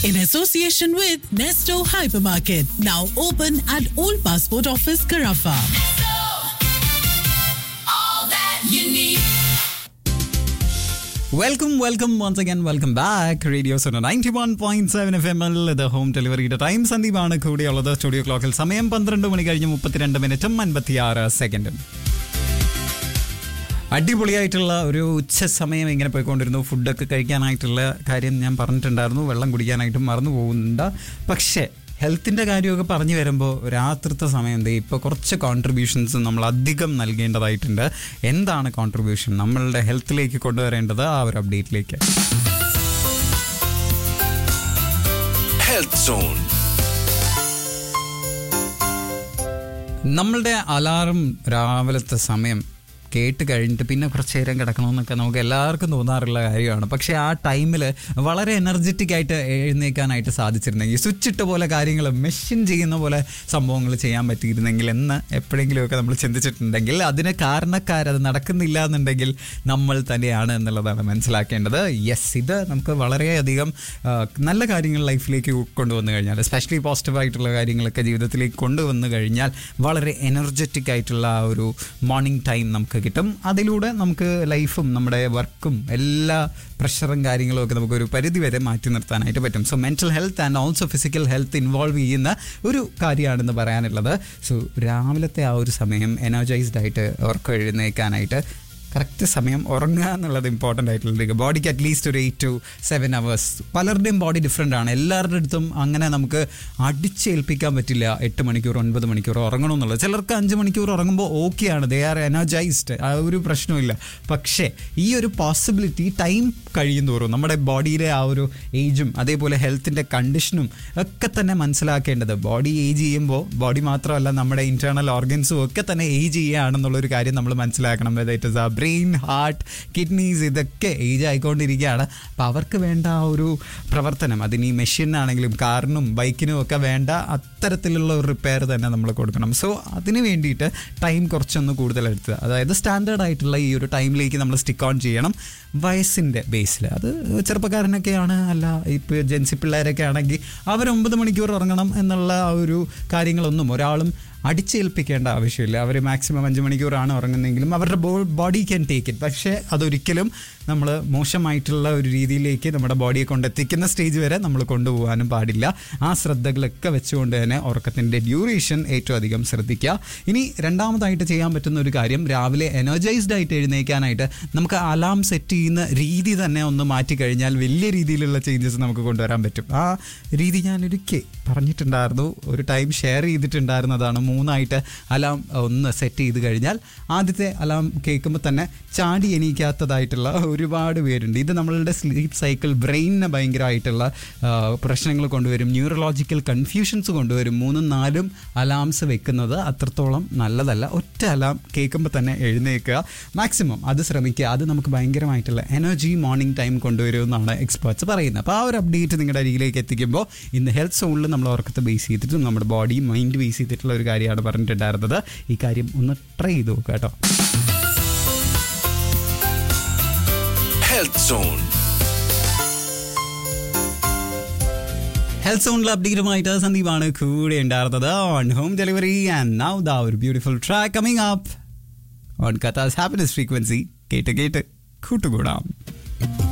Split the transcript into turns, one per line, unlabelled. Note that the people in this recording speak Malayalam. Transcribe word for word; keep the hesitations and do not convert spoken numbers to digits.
in association with Nesto Hypermarket, now open at Old Passport Office, Carafa.
All that you need.
Welcome, welcome once again. Welcome back. Radio Sona ninety-one point seven F M ൽ the home delivery time. സന്ദീപാണ് കൂടെയുള്ളത്. സ്റ്റുഡിയോ ക്ലോക്കിൽ സമയം പന്ത്രണ്ട് മണി കഴിഞ്ഞ് മുപ്പത്തിരണ്ട് മിനിറ്റും അൻപത്തിയാറ് സെക്കൻഡും. അടിപൊളിയായിട്ടുള്ള ഒരു ഉച്ച സമയം ഇങ്ങനെ പോയിക്കൊണ്ടിരുന്നു. ഫുഡൊക്കെ കഴിക്കാനായിട്ടുള്ള കാര്യം ഞാൻ പറഞ്ഞിട്ടുണ്ടായിരുന്നു. വെള്ളം കുടിക്കാനായിട്ടും മറന്നു പോകുന്നുണ്ട്. പക്ഷേ ഹെൽത്തിൻ്റെ കാര്യമൊക്കെ പറഞ്ഞു വരുമ്പോൾ രാത്രിത്തെ സമയം ദേ ഇപ്പോൾ കുറച്ച് കോൺട്രിബ്യൂഷൻസ് നമ്മൾ അധികം നൽകേണ്ടതായിട്ടുണ്ട്. എന്താണ് കോൺട്രിബ്യൂഷൻ നമ്മളുടെ ഹെൽത്തിലേക്ക് കൊണ്ടുവരേണ്ടത്? ആ ഒരു അപ്ഡേറ്റിലേക്ക്.
Health zone.
നമ്മളുടെ അലാറം രാവിലത്തെ സമയം കേട്ട് കഴിഞ്ഞിട്ട് പിന്നെ കുറച്ച് നേരം കിടക്കണമെന്നൊക്കെ നമുക്ക് എല്ലാവർക്കും തോന്നാറുള്ള കാര്യമാണ്. പക്ഷേ ആ ടൈമിൽ വളരെ എനർജറ്റിക് ആയിട്ട് എഴുന്നേക്കാനായിട്ട് സാധിച്ചിരുന്നെങ്കിൽ, സ്വിച്ച് ഇട്ട പോലെ കാര്യങ്ങൾ മെഷീൻ ചെയ്യുന്ന പോലെ സംഭവങ്ങൾ ചെയ്യാൻ പറ്റിയിരുന്നെങ്കിൽ എന്ന് എപ്പോഴെങ്കിലുമൊക്കെ നമ്മൾ ചിന്തിച്ചിട്ടുണ്ടെങ്കിൽ അതിന് കാരണക്കാരത് നടക്കുന്നില്ല എന്നുണ്ടെങ്കിൽ നമ്മൾ തന്നെയാണ് എന്നുള്ളതാണ് മനസ്സിലാക്കേണ്ടത്. യെസ്, ഇത് നമുക്ക് വളരെയധികം നല്ല കാര്യങ്ങൾ ലൈഫിലേക്ക് കൊണ്ടുവന്നു കഴിഞ്ഞാൽ, എസ്പെഷ്യലി പോസിറ്റീവായിട്ടുള്ള കാര്യങ്ങളൊക്കെ ജീവിതത്തിലേക്ക് കൊണ്ടുവന്നു കഴിഞ്ഞാൽ വളരെ എനർജറ്റിക് ആയിട്ടുള്ള ആ ഒരു മോർണിംഗ് ടൈം നമുക്ക് കിട്ടും. അതിലൂടെ നമുക്ക് ലൈഫും നമ്മുടെ വർക്കും എല്ലാ പ്രഷറും കാര്യങ്ങളും ഒക്കെ നമുക്കൊരു പരിധി വരെ മാറ്റി നിർത്താനായിട്ട് പറ്റും. So mental health and also physical health involve ചെയ്യുന്ന ഒരു കാര്യമാണെന്ന് പറയാനുള്ളത്. സോ രാവിലത്തെ ആ ഒരു സമയം എനർജൈസ്ഡ് ആയിട്ട് ഉറക്കം എഴുന്നേക്കാനായിട്ട് കറക്റ്റ് സമയം ഉറങ്ങുക എന്നുള്ളത് ഇമ്പോർട്ടൻ്റ് ആയിട്ടുള്ള ബോഡിക്ക് അറ്റ്ലീസ്റ്റ് ഒരു എയ്റ്റ് ടു സെവൻ അവേഴ്സ്. പലരുടെയും ബോഡി ഡിഫറെൻ്റ് ആണ്. എല്ലാവരുടെ അടുത്തും അങ്ങനെ നമുക്ക് അടിച്ചേൽപ്പിക്കാൻ പറ്റില്ല എട്ട് മണിക്കൂർ ഒൻപത് മണിക്കൂർ ഉറങ്ങണമെന്നുള്ളത്. ചിലർക്ക് അഞ്ച് മണിക്കൂർ ഉറങ്ങുമ്പോൾ ഓക്കെയാണ്, ദേ ആർ എനർജൈസ്ഡ്, ആ ഒരു പ്രശ്നമില്ല. പക്ഷേ ഈ ഒരു പോസിബിലിറ്റി ടൈം കഴിയും തോറും നമ്മുടെ ബോഡിയിലെ ആ ഒരു ഏജും അതേപോലെ ഹെൽത്തിൻ്റെ കണ്ടീഷനും ഒക്കെ തന്നെ മനസ്സിലാക്കേണ്ടത്. ബോഡി ഏജ് ചെയ്യുമ്പോൾ ബോഡി മാത്രമല്ല നമ്മുടെ ഇൻറ്റേർണൽ ഓർഗൻസും ഒക്കെ തന്നെ ഏജ് ചെയ്യുകയാണെന്നുള്ളൊരു കാര്യം നമ്മൾ മനസ്സിലാക്കണം. ഇറ്റ് ഇസ് ആ ബ്രെയിൻ, ഹാർട്ട്, കിഡ്നീസ് ഇതൊക്കെ ഏജ് ആയിക്കൊണ്ടിരിക്കുകയാണ്. അപ്പോൾ അവർക്ക് വേണ്ട ആ ഒരു പ്രവർത്തനം, അതിന് ഈ മെഷീനാണെങ്കിലും കാറിനും ബൈക്കിനും ഒക്കെ വേണ്ട അത്തരത്തിലുള്ള ഒരു റിപ്പയർ തന്നെ നമ്മൾ കൊടുക്കണം. സോ അതിന് വേണ്ടിയിട്ട് ടൈം കുറച്ചൊന്ന് കൂടുതലെടുത്ത്, അതായത് സ്റ്റാൻഡേർഡ് ആയിട്ടുള്ള ഈ ഒരു ടൈമിലേക്ക് നമ്മൾ സ്റ്റിക്ക് ഓൺ ചെയ്യണം. വയസ്സിൻ്റെ ബേസിൽ അത് ചെറുപ്പക്കാരനൊക്കെയാണ്, അല്ല ഇപ്പോൾ ജെൻസി പിള്ളേരൊക്കെ ആണെങ്കിൽ അവർ ഒമ്പത് മണിക്കൂർ ഉറങ്ങണം എന്നുള്ള ആ ഒരു കാര്യങ്ങളൊന്നും ഒരാളും അടിച്ചേൽപ്പിക്കേണ്ട ആവശ്യമില്ല. അവർ മാക്സിമം അഞ്ച് മണിക്കൂറാണ് ഉറങ്ങുന്നതെങ്കിലും അവരുടെ ബോഡി ക്യാൻ ടേക്ക് ഇറ്റ്. പക്ഷേ അതൊരിക്കലും നമ്മൾ മോശമായിട്ടുള്ള ഒരു രീതിയിലേക്ക് നമ്മുടെ ബോഡിയെ കൊണ്ടെത്തിക്കുന്ന സ്റ്റേജ് വരെ നമ്മൾ കൊണ്ടുപോകാനും പാടില്ല. ആ ശ്രദ്ധകളൊക്കെ വെച്ചുകൊണ്ട് തന്നെ ഉറക്കത്തിൻ്റെ ഡ്യൂറേഷൻ ഏറ്റവും അധികം ശ്രദ്ധിക്കുക. ഇനി രണ്ടാമതായിട്ട് ചെയ്യാൻ പറ്റുന്ന ഒരു കാര്യം, രാവിലെ എനർജൈസ്ഡ് ആയിട്ട് എഴുന്നേക്കാനായിട്ട് നമുക്ക് അലാം സെറ്റ് ചെയ്യുന്ന രീതി തന്നെ ഒന്ന് മാറ്റിക്കഴിഞ്ഞാൽ വലിയ രീതിയിലുള്ള ചേഞ്ചസ് നമുക്ക് കൊണ്ടുവരാൻ പറ്റും. ആ രീതി ഞാൻ ഒരിക്കൽ പറഞ്ഞിട്ടുണ്ടായിരുന്നു, ഒരു ടൈം ഷെയർ ചെയ്തിട്ടുണ്ടായിരുന്നതാണ്. മൂന്നായിട്ട് അലാം ഒന്ന് സെറ്റ് ചെയ്ത് കഴിഞ്ഞാൽ ആദ്യത്തെ അലാം കേൾക്കുമ്പോൾ തന്നെ ചാടി എണീക്കാത്തതായിട്ടുള്ള ഒരുപാട് പേരുണ്ട്. ഇത് നമ്മളുടെ സ്ലീപ്പ് സൈക്കിൾ ബ്രെയിനിന് ഭയങ്കരമായിട്ടുള്ള പ്രശ്നങ്ങൾ കൊണ്ടുവരും, ന്യൂറോളജിക്കൽ കൺഫ്യൂഷൻസ് കൊണ്ടുവരും. മൂന്നും നാലും അലാംസ് വെക്കുന്നത് അത്രത്തോളം നല്ലതല്ല. ഒറ്റ അലാം കേൾക്കുമ്പോൾ തന്നെ എഴുന്നേൽക്കുക, മാക്സിമം അത് ശ്രമിക്കുക. അത് നമുക്ക് ഭയങ്കരമായിട്ടുള്ള എനർജി മോർണിംഗ് ടൈം കൊണ്ടുവരുമെന്നാണ് എക്സ്പേർട്സ് പറയുന്നത്. അപ്പോൾ ആ ഒരു അപ്ഡേറ്റ് നിങ്ങളുടെ അരികിലേക്ക് എത്തിക്കുമ്പോൾ ഇന്ന് ഹെൽത്ത് സോണിൽ നമ്മൾ ഉറക്കത്തെ ബേസ് ചെയ്തിട്ടും നമ്മുടെ ബോഡി മൈൻഡ് ബേസ് ചെയ്തിട്ടുള്ള ഒരു കാര്യമാണ് പറഞ്ഞിട്ടുണ്ടായിരുന്നത്. ഈ കാര്യം ഒന്ന് ട്രൈ ചെയ്ത് നോക്കുക കേട്ടോ.
Health zone.
ഹെൽത്ത് സോണിൽ അപ്ഡേറ്റുമായിട്ട് സന്ദീപാണ് കൂടെ ഉണ്ടായിരുന്നത് on home delivery. And now ദാ ഒരു beautiful track coming up on കഥാസ് happiness frequency. കേട്ട് കേട്ട് കൂട്ടുകൂടാം.